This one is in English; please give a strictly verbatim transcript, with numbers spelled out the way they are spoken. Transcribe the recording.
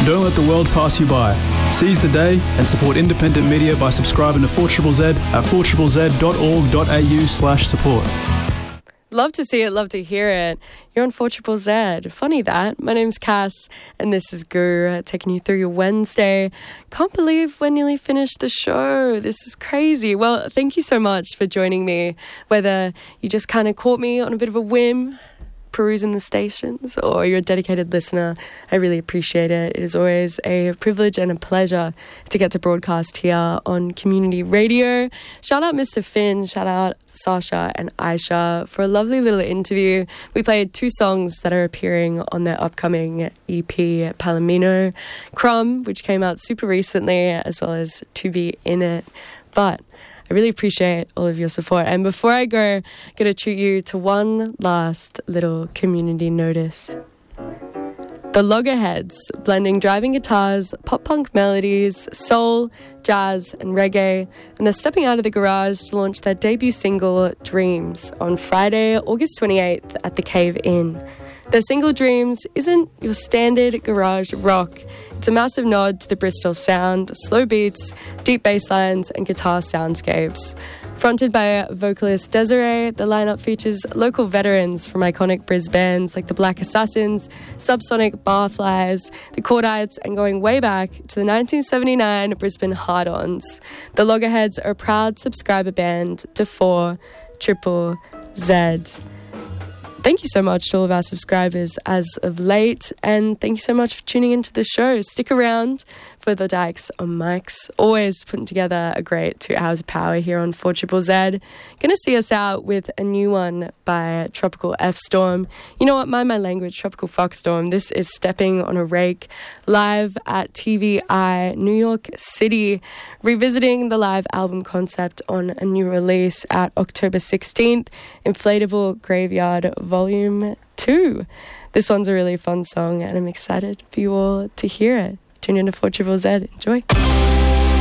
don't let the world pass you by. Seize the day and support independent media by subscribing to four Z Z Z at four z z dot org dot a u slash support. Love to see it, love to hear it. You're on four Z Z Z. Funny that. My name's Cass, and this is Gu, taking you through your Wednesday. Can't believe we're nearly finished the show. This is crazy. Well, thank you so much for joining me, whether you just kind of caught me on a bit of a whim, perusing the stations, or you're a dedicated listener. I really appreciate it. It is always a privilege and a pleasure to get to broadcast here on community radio. Shout out Mister Finn, shout out Sasha and Aisha for a lovely little interview. We played two songs that are appearing on their upcoming E P, Palomino, Crumb, which came out super recently, as well as To Be In It. But I really appreciate all of your support. And before I go, I'm going to treat you to one last little community notice. The Loggerheads, blending driving guitars, pop-punk melodies, soul, jazz and reggae. And they're stepping out of the garage to launch their debut single, Dreams, on Friday, August twenty-eighth at the Cave Inn. Their single Dreams isn't your standard garage rock. It's a massive nod to the Bristol sound, slow beats, deep bass lines, and guitar soundscapes. Fronted by vocalist Desiree, the lineup features local veterans from iconic Bris bands like the Black Assassins, Subsonic Barflies, the Cordites, and going way back to the nineteen seventy-nine Brisbane Hard-Ons. The Loggerheads are a proud subscriber band to four Triple Z. Thank you so much to all of our subscribers as of late, and thank you so much for tuning into the show. Stick around for the Dykes on mics. Always putting together a great two hours of power here on four Z Z Z. Gonna see us out with a new one by Tropical F Storm. You know what? Mind my language, Tropical Fox Storm. This is Stepping on a Rake, live at T V I New York City, revisiting the live album concept on a new release at October sixteenth, Inflatable Graveyard Volume two. This one's a really fun song, and I'm excited for you all to hear it. Tune in to four Z Z Z. Enjoy.